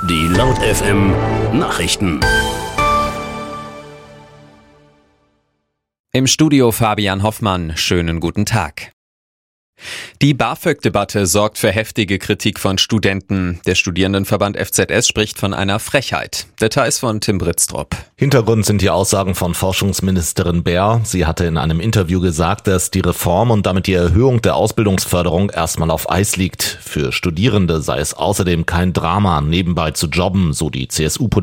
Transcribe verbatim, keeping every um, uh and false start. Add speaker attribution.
Speaker 1: Die Laut F M Nachrichten.
Speaker 2: Im Studio Fabian Hoffmann. Schönen guten Tag. Die BAföG-Debatte sorgt für heftige Kritik von Studenten. Der Studierendenverband F Z S spricht von einer Frechheit. Details von Tim Britztrup.
Speaker 3: Hintergrund sind die Aussagen von Forschungsministerin Baer. Sie hatte in einem Interview gesagt, dass die Reform und damit die Erhöhung der Ausbildungsförderung erstmal auf Eis liegt. Für Studierende sei es außerdem kein Drama, nebenbei zu jobben, so die C S U